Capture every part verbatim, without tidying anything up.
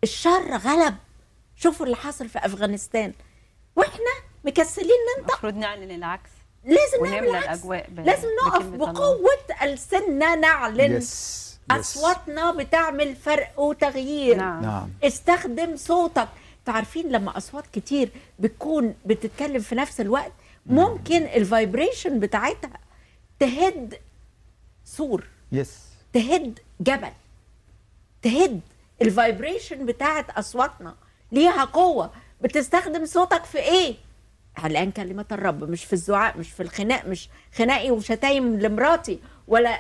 الشر غلب. شوفوا اللي حصل في افغانستان، واحنا مكسلين ننطق. المفروض نعلن العكس، لازم نعمل ونملى العكس. الاجواء ب... لازم نقف بقوه ألسننا نعلن. يس. اصواتنا بتعمل فرق وتغيير. نعم. نعم. استخدم صوتك. تعرفين لما اصوات كتير بتكون بتتكلم في نفس الوقت، ممكن الفايبريشن بتاعتها تهد سور، يس. تهد جبل، تهد. الفايبريشن بتاعت اصواتنا ليها قوه. بتستخدم صوتك في ايه؟ الان كلمه الرب، مش في الزعاق، مش في الخناق، مش خناقي وشتايم لمراتي، ولا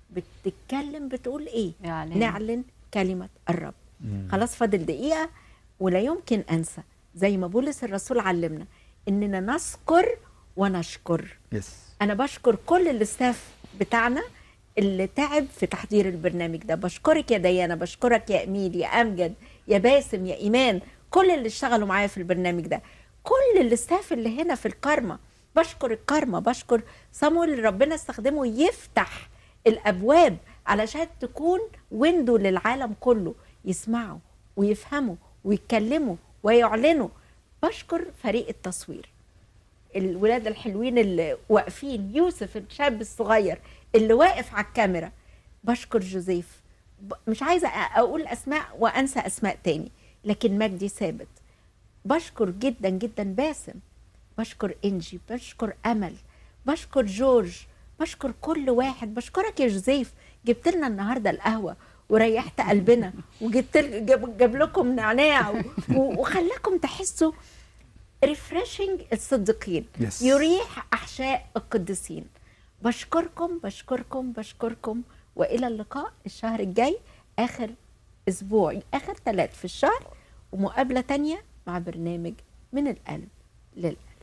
بتتكلم بتقول ايه؟ يعني. نعلن كلمه الرب. مم. خلاص فاضل دقيقه، ولا يمكن انسى زي ما بولس الرسول علمنا اننا نذكر ونشكر. يس. انا بشكر كل الاستاف بتاعنا اللي تعب في تحضير البرنامج ده. بشكرك يا ديانا، بشكرك يا اميل، يا امجد، يا باسم، يا ايمان، كل اللي اشتغلوا معايا في البرنامج ده، كل الاستاف اللي هنا في الكارما. بشكر الكارما، بشكر صامويل اللي ربنا استخدمه يفتح الابواب علشان تكون ويندو للعالم كله، يسمعوا ويفهموا ويتكلموا ويعلنوا. بشكر فريق التصوير، الولاد الحلوين اللي واقفين، يوسف الشاب الصغير اللي واقف على الكاميرا. بشكر جوزيف، مش عايزة أقول أسماء وأنسى أسماء تاني، لكن مجدي ثابت. بشكر جدا جدا باسم، بشكر إنجي، بشكر أمل، بشكر جورج، بشكر كل واحد. بشكرك يا جوزيف، جبت لنا النهاردة القهوة وريحت قلبنا، وجبت جاب, جاب لكم نعناع وخلاكم تحسوا ريفريشنج الصديقين. yes. يريح أحشاء القديسين. بشكركم بشكركم بشكركم، وإلى اللقاء الشهر الجاي، آخر أسبوع، آخر ثلاث في الشهر، ومقابلة تانية مع برنامج من القلب للقلب.